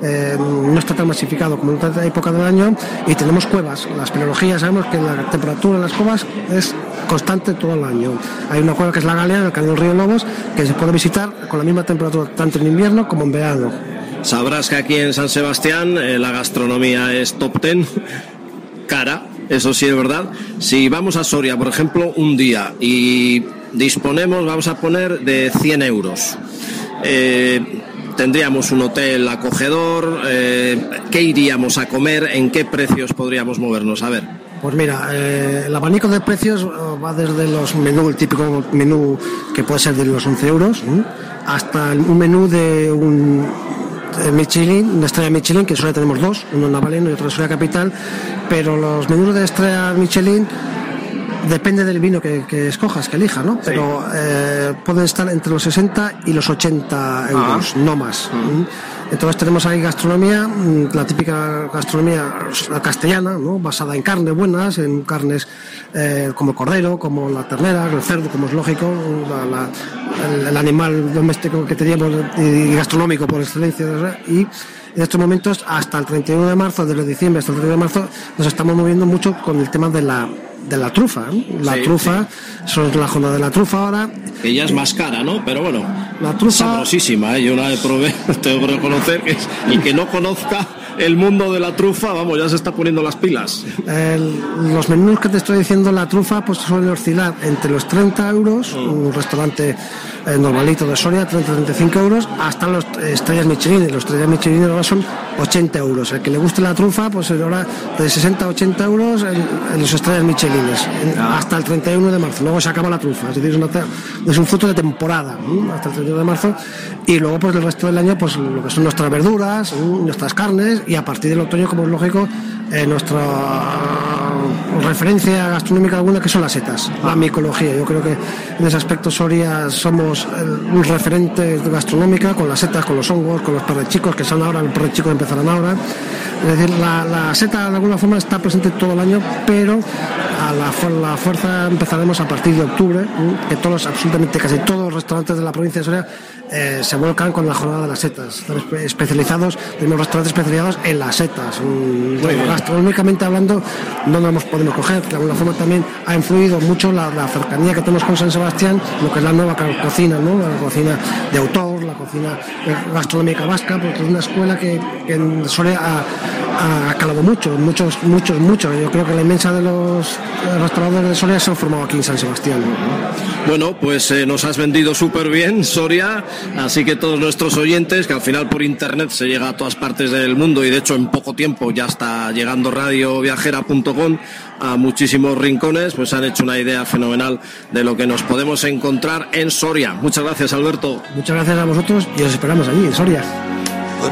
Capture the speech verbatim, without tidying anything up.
eh, no está tan masificado como en otra época del año, y tenemos cuevas. La espeleología, sabemos que la temperatura en las cuevas es constante todo el año. Hay una cueva que es la Galea, en el Cañón Río Lobos, que se puede visitar con la misma temperatura tanto en invierno como en verano. Sabrás que aquí en San Sebastián eh, la gastronomía es top ten, cara, eso sí es verdad. Si vamos a Soria, por ejemplo, un día y disponemos, vamos a poner, de cien euros, eh, tendríamos un hotel acogedor, eh, ¿qué iríamos a comer? ¿En qué precios podríamos movernos? A ver. Pues mira, eh, el abanico de precios va desde los menú, el típico menú que puede ser de los once euros, ¿eh? hasta un menú de un Michelin, una estrella Michelin, que solo tenemos dos, uno en Navaleno y otro en Soria Capital, pero los menús de estrella Michelin depende del vino que, que escojas, que elijas, ¿no? Sí. Pero eh, pueden estar entre los sesenta y los ochenta euros, ah. no más. Mm. Entonces tenemos ahí gastronomía, la típica gastronomía castellana, ¿no? Basada en carnes buenas, en carnes eh, como el cordero, como la ternera, el cerdo, como es lógico, la, la, el, el animal doméstico que teníamos y gastronómico por excelencia. Y en estos momentos, hasta el treinta y uno de marzo, desde diciembre hasta el treinta y uno de marzo, nos estamos moviendo mucho con el tema de la de la trufa, ¿eh? La sí, trufa, sí. Son la jornada de la trufa ahora. Que ya es más cara, ¿no? Pero bueno, la trufa sabrosísima, ¿eh? Yo la probé, tengo que reconocer que es, el que no conozca el mundo de la trufa, vamos, ya se está poniendo las pilas. El, los menús que te estoy diciendo, la trufa, pues suelen oscilar entre los treinta euros, mm. un restaurante eh, normalito de Soria, treinta a treinta y cinco euros, hasta los estrellas Michelin. Los estrellas Michelin ahora son ochenta euros. El que le guste la trufa, pues ahora de sesenta a ochenta euros en, en los estrellas Michelin, en, ah. hasta el treinta y uno de marzo. Luego se acaba la trufa, es decir, es, una, es un fruto de temporada, ¿eh? Hasta el treinta y uno de marzo. Y luego, pues el resto del año, pues lo que son nuestras verduras, ¿eh? Nuestras carnes, y a partir del otoño, como es lógico, eh, nuestra referencia gastronómica alguna, que son las setas, ah. la micología. Yo creo que en ese aspecto Soria somos el, un referente gastronómica, con las setas, con los hongos, con los perrechicos que son ahora, los perrechicos empezarán ahora. Es decir, la, la seta de alguna forma está presente todo el año, pero a la, la fuerza empezaremos a partir de octubre, ¿eh? que todos, absolutamente casi todos los restaurantes de la provincia de Soria eh, se vuelcan con la jornada de las setas. Están especializados, tenemos restaurantes especializados en las setas. Bueno, gastronómicamente hablando, no nos podemos coger. De alguna forma también ha influido mucho la, la cercanía que tenemos con San Sebastián, lo que es la nueva cocina, ¿no? La cocina de autor, la cocina gastronómica vasca, porque es una escuela que, que en Soria ha, ha calado mucho, muchos, muchos, muchos. Yo creo que la inmensa de los restauradores de Soria se han formado aquí en San Sebastián. Bueno, pues eh, nos has vendido súper bien Soria, así que todos nuestros oyentes, que al final por internet se llega a todas partes del mundo, y de hecho en poco tiempo ya está llegando radio viajera punto com a muchísimos rincones, pues han hecho una idea fenomenal de lo que nos podemos encontrar en Soria. Muchas gracias, Alberto. Muchas gracias a vosotros y os esperamos allí en Soria.